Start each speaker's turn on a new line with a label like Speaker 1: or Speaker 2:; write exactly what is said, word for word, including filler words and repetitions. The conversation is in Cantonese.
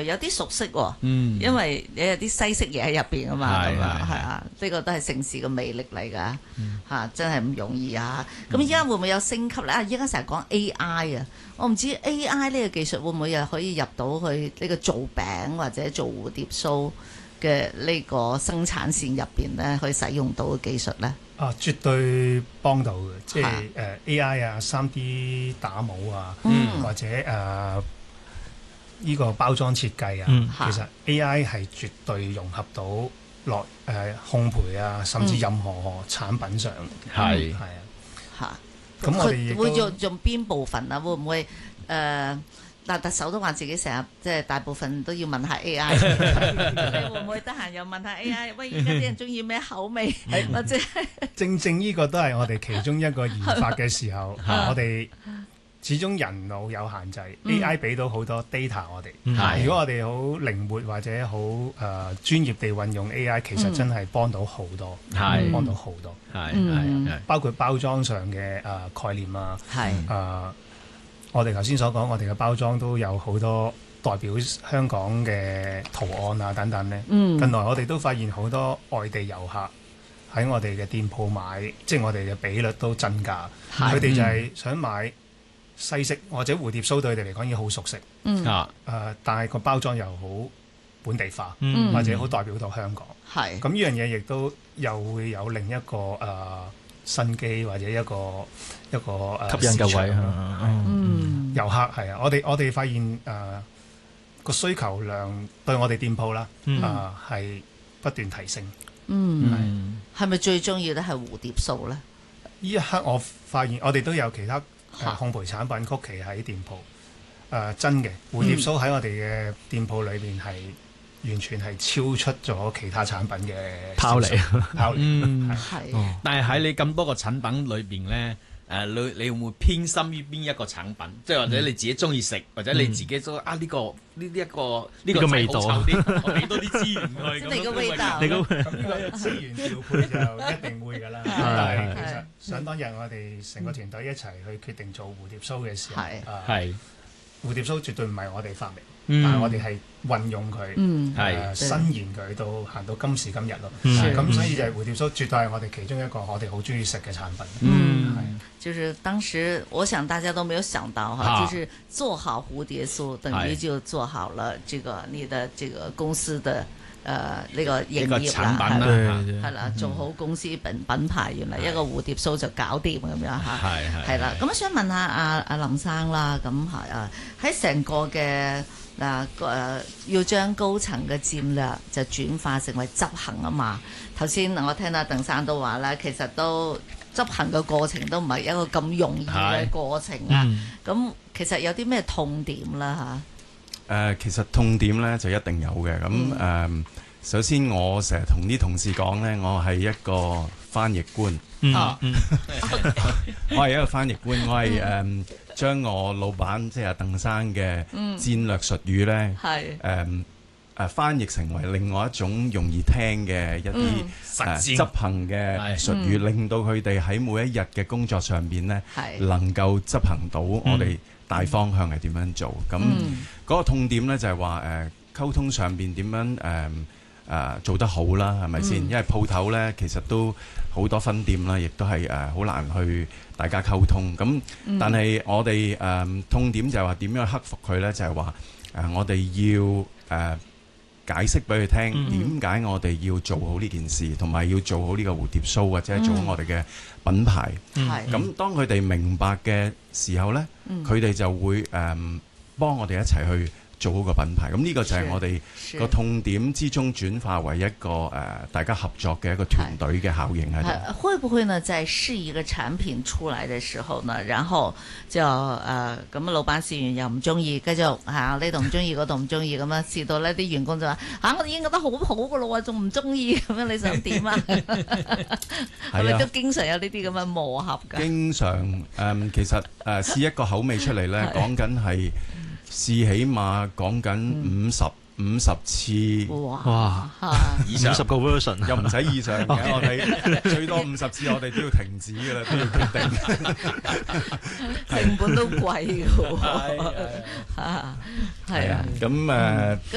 Speaker 1: 有啲熟悉喎，
Speaker 2: 嗯，
Speaker 1: 因為你有啲西式嘢喺入邊啊嘛，
Speaker 2: 係
Speaker 1: 咁啊
Speaker 2: 係
Speaker 1: 係啊，呢個都係城市嘅魅力嚟㗎
Speaker 2: 嗯
Speaker 1: 嚇，真係唔容易啊！咁依家會唔會有升級咧？啊，依家成日講 A I 啊，我唔知 A I 呢個技術會唔會又可以入到去呢個做餅或者做蝴蝶酥嘅呢個生產線入邊咧，可以使用到嘅技術咧？
Speaker 3: 啊，絕對幫到嘅，即係
Speaker 1: 嚇
Speaker 3: 誒 A I 啊、三 D 打模啊，
Speaker 1: 嗯
Speaker 3: 或者誒呢個包裝設計啊，
Speaker 2: 嗯
Speaker 3: 其實 A I 係絕對融合到落誒烘焙啊，甚至任何產品上，
Speaker 2: 係
Speaker 3: 係啊。
Speaker 1: 嚇，
Speaker 3: 咁我哋亦都
Speaker 1: 佢會用用邊部分啊？會唔會誒？嗱，特首都話自己成日即係大部分都要問下 A I，你會唔會得閒又問下 A I？喂，而家啲人中意咩口味，或者
Speaker 3: 正正呢個都係我哋其中一個研發嘅時候，
Speaker 1: 係
Speaker 3: 我哋始終人腦有限制
Speaker 1: 嗯
Speaker 3: ，A I 俾到好多 data 我哋。
Speaker 2: 係
Speaker 3: 如果我哋好靈活或者好誒專業地運用 A I，其實真係幫到好多，
Speaker 2: 係
Speaker 3: 幫到好多，
Speaker 2: 係
Speaker 1: 嗯
Speaker 2: 係係
Speaker 3: 包括包裝上嘅誒概念啊，
Speaker 1: 係
Speaker 3: 誒我哋頭先所講，我哋嘅包裝都有好多代表香港嘅圖案啊等等咧。
Speaker 1: 嗯
Speaker 3: 近來我哋都發現好多外地遊客喺我哋嘅店鋪買，即係我哋嘅比率都增加。
Speaker 1: 係
Speaker 3: 佢哋就係想買西式或者蝴蝶酥，對佢哋嚟講已經好熟悉。誒、
Speaker 1: 嗯
Speaker 2: 啊，
Speaker 3: 但係個包裝又好本地化，
Speaker 1: 嗯
Speaker 3: 或者好代表到香港。
Speaker 1: 係
Speaker 3: 咁呢樣嘢亦都又會有另一個誒、呃新機或者一個一個誒、呃、
Speaker 2: 吸引嘅位
Speaker 3: 市場
Speaker 2: 啊，
Speaker 1: 嗯
Speaker 3: 遊客係啊，我哋我哋發現誒個、需求量對我哋店鋪啦，
Speaker 2: 嗯
Speaker 3: 啊係、不斷提升。
Speaker 1: 嗯，
Speaker 2: 嗯
Speaker 1: 係咪最中意咧係蝴蝶酥咧？
Speaker 3: 呢一刻我發現我哋都有其他誒、呃
Speaker 1: 嚇
Speaker 3: 烘焙產品曲奇喺店鋪誒、呃真嘅蝴蝶酥喺我哋嘅店鋪裏邊係完全係超出咗其他產品嘅
Speaker 2: 拋離
Speaker 3: 銷售拋離。
Speaker 2: 嗯。
Speaker 1: 係
Speaker 2: 哦但係喺你咁多個產品裏邊咧，誒、你你會唔會偏心於邊一個產品？即係或者你自己中意食，或者你自己都啊呢、個呢呢一個呢、個
Speaker 4: 個味道
Speaker 2: 仔好臭啲，我俾多啲資源佢。
Speaker 1: 即係你個味道
Speaker 4: 你個
Speaker 3: 咁呢個資源調配就一定會㗎啦。但係其實想當日我哋成個團隊一齊去決定做蝴蝶酥嘅時候，
Speaker 1: 係
Speaker 3: 啊
Speaker 2: 係
Speaker 3: 蝴蝶酥絕對唔係我哋發明，
Speaker 2: 嗯
Speaker 3: 但係我哋係運用佢。
Speaker 1: 嗯
Speaker 2: 係
Speaker 3: 誒伸延佢到行到今時今日咯，
Speaker 4: 嗯
Speaker 3: 咁所以就係蝴蝶酥絕對係我哋其中一個我哋好中意食嘅產品。
Speaker 1: 嗯
Speaker 3: 係
Speaker 1: 就是當時我想大家都沒有想到哈，
Speaker 2: 啊
Speaker 1: 就是做好蝴蝶酥，等於就做好了這個你的這個公司的誒呢個營
Speaker 2: 呢個
Speaker 1: 業啦，
Speaker 2: 產品啦，
Speaker 4: 對
Speaker 2: 嚇
Speaker 4: 對
Speaker 1: 係啦，做好公司品品牌，原來一個蝴蝶酥就搞掂咁樣嚇。
Speaker 2: 係係
Speaker 1: 係啦，咁我想問下阿阿林生啦，咁係啊喺成個嘅嗱誒要將高層嘅戰略就轉化成為執行啊嘛。頭先我聽阿鄧生都話啦，其實都執行嘅過程都唔係一個咁容易嘅過程啊。
Speaker 4: 嗯
Speaker 1: 咁其實有啲咩痛點啦
Speaker 5: 誒、呃其實痛點咧就一定有嘅。咁誒、
Speaker 1: 嗯
Speaker 5: 首先我成日同啲同事講咧，我係一個翻譯官，
Speaker 4: 嗯
Speaker 1: 哦
Speaker 4: 嗯
Speaker 5: 我係一個翻譯官，我係誒將我老闆即係阿鄧生嘅
Speaker 1: 嗯
Speaker 5: 戰略術語咧
Speaker 1: 嚇，係
Speaker 5: 誒誒翻譯成為另外一種容易聽嘅一啲
Speaker 1: 嗯
Speaker 2: 實戰
Speaker 5: 誒執行嘅
Speaker 2: 係
Speaker 5: 術語，令到佢哋喺每一日嘅工作上邊咧
Speaker 1: 係
Speaker 5: 能夠執行到我哋大方向係點樣做。咁
Speaker 1: 嗯
Speaker 5: 嗰個痛點咧就係話誒溝通上邊點樣誒誒做得好啦，係咪先？
Speaker 1: 嗯
Speaker 5: 因為鋪頭咧其實都好多分店啦，亦都係誒好難去大家溝通。咁
Speaker 1: 嗯
Speaker 5: 但係我哋誒痛點就係話點樣克服佢咧？就係話誒我哋要誒解釋俾佢聽點解我哋要做好呢件事，同埋要做好呢個蝴蝶酥或者係做好我哋嘅品牌。
Speaker 1: 係
Speaker 5: 咁當佢哋明白嘅時候咧，
Speaker 1: 嗯
Speaker 5: 佢哋就會誒幫我哋一齊去做好個品牌。咁呢個就係
Speaker 1: 是
Speaker 5: 我哋
Speaker 1: 是
Speaker 5: 個痛點之中轉化為一個誒大家合作嘅一個團隊嘅效應喺度。
Speaker 1: 係會不會呢？在試一個產品出來嘅時候呢，然後就誒咁老闆試完又唔中意，繼續嚇呢度唔中意，嗰度唔中意咁樣試到呢啲員工就話嚇、我已經覺得好好噶咯喎，仲唔中意咁樣，你想點啊？係咪都經常有呢啲咁嘅磨合㗎？
Speaker 5: 經常誒、嗯其實誒、呃、試一個口味出嚟咧，
Speaker 1: 係
Speaker 5: 講緊係試起碼講緊五十五十次，
Speaker 1: 哇
Speaker 4: 哇
Speaker 1: 嚇
Speaker 2: 以上
Speaker 4: 五十個 version
Speaker 5: 又唔使以上嘅，我哋最多五十次，我哋都要停止㗎啦，都要決定。
Speaker 1: 成本都貴㗎喎，嚇係啊。
Speaker 5: 咁誒。